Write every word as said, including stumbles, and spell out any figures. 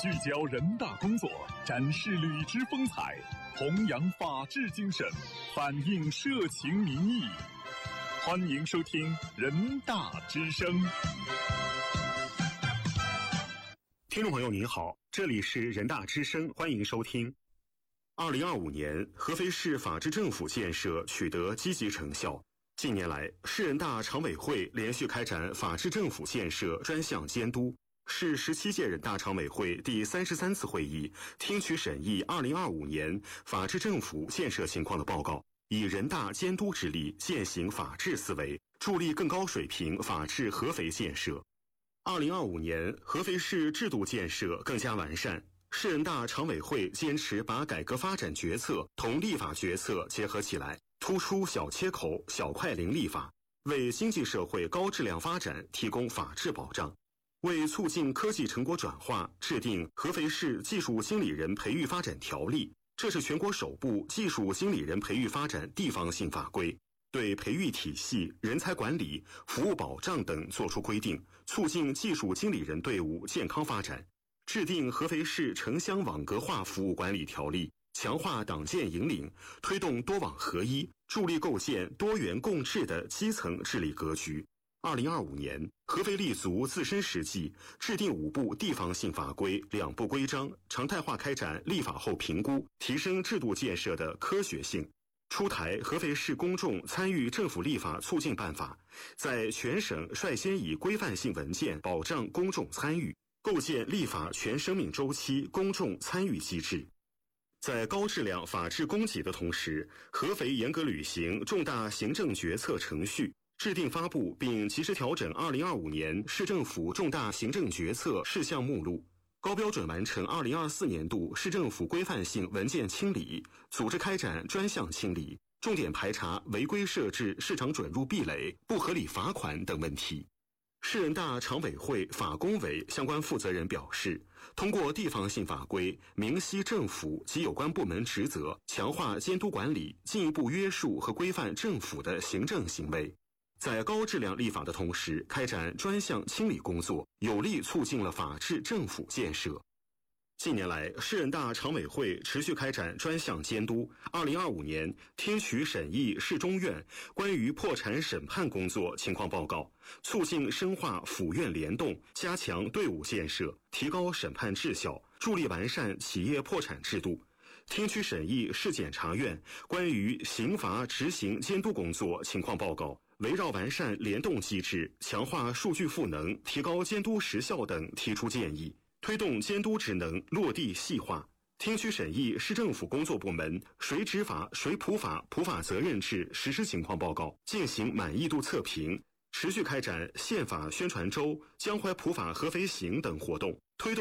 聚焦人大工作，展示履职风采，弘扬法治精神，反映社情民意。欢迎收听人大之声。 听众朋友您好，这里是人大之声，欢迎收听。二零二五年，合肥市法治政府建设取得积极成效。近年来，市人大常委会连续开展法治政府建设专项监督，市十七届人大常委会第三十三次会议听取审议二零二五年法治政府建设情况的报告，以人大监督之力践行法治思维，助力更高水平法治合肥建设。二零二五年，合肥市制度建设更加完善，市人大常委会坚持把改革发展决策同立法决策结合起来，突出小切口、小快灵立法，为经济社会高质量发展提供法治保障。为促进科技成果转化，制定《合肥市技术经理人培育发展条例》，这是全国首部技术经理人培育发展地方性法规，对培育体系、人才管理、服务保障等作出规定，促进技术经理人队伍健康发展。制定《合肥市城乡网格化服务管理条例》，强化党建引领，推动多网合一，助力构建多元共治的基层治理格局。二零二五年，合肥立足自身实际，制定五部地方性法规、两部规章，常态化开展立法后评估，提升制度建设的科学性。出台《合肥市公众参与政府立法促进办法》，在全省率先以规范性文件保障公众参与，构建立法全生命周期公众参与机制。在高质量法治供给的同时，合肥严格履行重大行政决策程序，制定发布并及时调整二零二五年市政府重大行政决策事项目录，高标准完成二零二四年度市政府规范性文件清理，组织开展专项清理，重点排查违规设置市场准入壁垒、不合理罚款等问题。市人大常委会法工委相关负责人表示，通过地方性法规明晰政府及有关部门职责，强化监督管理，进一步约束和规范政府的行政行为。在高质量立法的同时，开展专项清理工作，有力促进了法治政府建设。近年来，市人大常委会持续开展专项监督。二零二五年，听取审议市中院关于破产审判工作情况报告，促进深化府院联动，加强队伍建设，提高审判质效，助力完善企业破产制度。听取审议市检察院关于刑罚执行监督工作情况报告，围绕完善联动机制、强化数据赋能、提高监督时效等提出建议，推动监督职能落地细化。听取审议市政府工作部门谁执法谁普法普法责任制实施情况报告，进行满意度测评，持续开展宪法宣传周、江淮普法合肥行等活动，推动